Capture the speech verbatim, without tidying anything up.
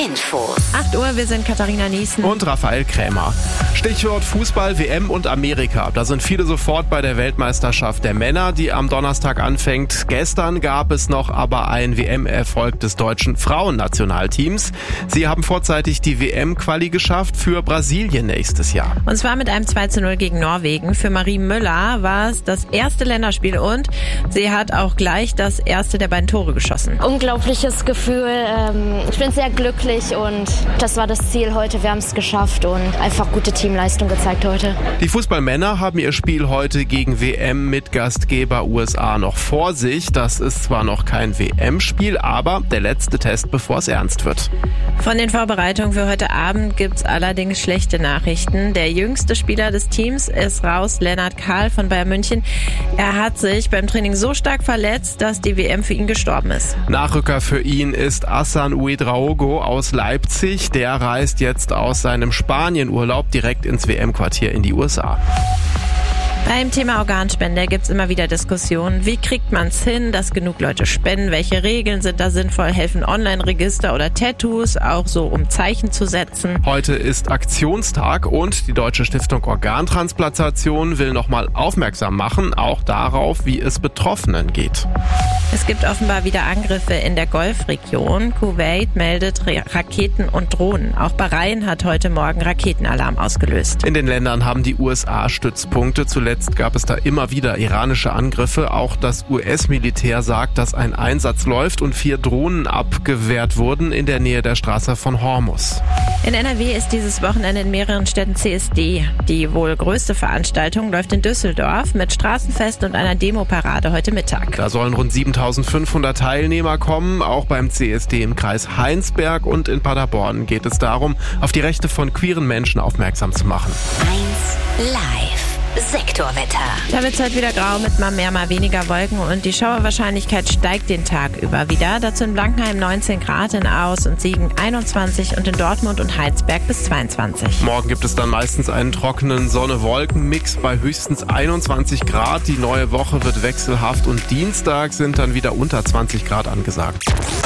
Infos. acht Uhr, wir sind Katharina Niesen und Raphael Krämer. Stichwort Fußball, W M und Amerika. Da sind viele sofort bei der Weltmeisterschaft der Männer, die am Donnerstag anfängt. Gestern gab es noch aber einen W M-Erfolg des deutschen Frauennationalteams. Sie haben vorzeitig die W M-Quali geschafft für Brasilien nächstes Jahr. Und zwar mit einem zwei zu null gegen Norwegen. Für Marie Müller war es das erste Länderspiel und sie hat auch gleich das erste der beiden Tore geschossen. Unglaubliches Gefühl. Ich bin sehr glücklich und das war das Ziel heute. Wir haben es geschafft und einfach gute Teamleistung gezeigt heute. Die Fußballmänner haben ihr Spiel heute gegen W M-Mitgastgeber U S A noch vor sich. Das ist zwar noch kein W M-Spiel, aber der letzte Test, bevor es ernst wird. Von den Vorbereitungen für heute Abend gibt's allerdings schlechte Nachrichten. Der jüngste Spieler des Teams ist raus, Lennart Kahl von Bayern München. Er hat sich beim Training so stark verletzt, dass die W M für ihn gestorben ist. Nachrücker für ihn ist Hassan Ouedraogo aus Leipzig. Der reist jetzt aus seinem Spanienurlaub direkt ins W M-Quartier in die U S A. Beim Thema Organspende gibt's immer wieder Diskussionen. Wie kriegt man's hin, dass genug Leute spenden? Welche Regeln sind da sinnvoll? Helfen Online-Register oder Tattoos, auch so um Zeichen zu setzen? Heute ist Aktionstag und die Deutsche Stiftung Organtransplantation will nochmal aufmerksam machen, auch darauf, wie es Betroffenen geht. Es gibt offenbar wieder Angriffe in der Golfregion. Kuwait meldet Raketen und Drohnen. Auch Bahrain hat heute Morgen Raketenalarm ausgelöst. In den Ländern haben die U S A Stützpunkte. Zuletzt gab es da immer wieder iranische Angriffe. Auch das U S-Militär sagt, dass ein Einsatz läuft und vier Drohnen abgewehrt wurden in der Nähe der Straße von Hormuz. In N R W ist dieses Wochenende in mehreren Städten C S D. Die wohl größte Veranstaltung läuft in Düsseldorf mit Straßenfest und einer Demoparade heute Mittag. Da sollen rund siebentausendfünfhundert Teilnehmer kommen, auch beim C S D im Kreis Heinsberg, und in Paderborn geht es darum, auf die Rechte von queeren Menschen aufmerksam zu machen. eins Live. Sektorwetter. Da wird es heute wieder grau mit mal mehr, mal weniger Wolken und die Schauerwahrscheinlichkeit steigt den Tag über wieder. Dazu in Blankenheim neunzehn Grad, in Aus und Siegen einundzwanzig und in Dortmund und Heinsberg bis zweiundzwanzig. Morgen gibt es dann meistens einen trockenen Sonne-Wolken-Mix bei höchstens einundzwanzig Grad. Die neue Woche wird wechselhaft und Dienstag sind dann wieder unter zwanzig Grad angesagt.